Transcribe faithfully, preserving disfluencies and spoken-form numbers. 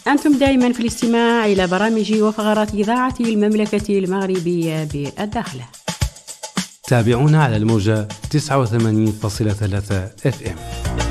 أنتم دائما في الاستماع إلى برامج وفقرات إذاعة المملكة المغربية بالداخلة. تابعونا على الموجة تسعة وثمانين فاصلة ثلاثة إف إم.